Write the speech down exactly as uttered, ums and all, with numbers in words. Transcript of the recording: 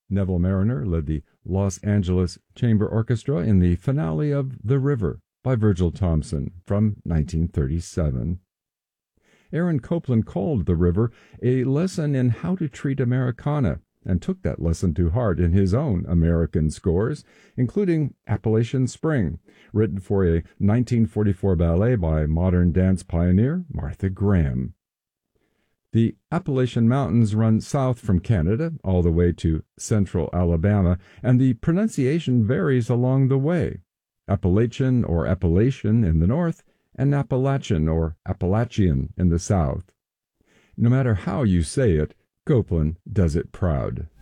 Neville Mariner led the Los Angeles Chamber Orchestra in the finale of The River by Virgil Thomson from nineteen thirty-seven. Aaron Copland called The River a lesson in how to treat Americana, and took that lesson to heart in his own American scores, including Appalachian Spring, written for a nineteen forty-four ballet by modern dance pioneer Martha Graham. The Appalachian Mountains run south from Canada all the way to central Alabama, and the pronunciation varies along the way. Appalachian or Appalachian in the north, and Appalachian or Appalachian in the south. No matter how you say it, Copland does it proud.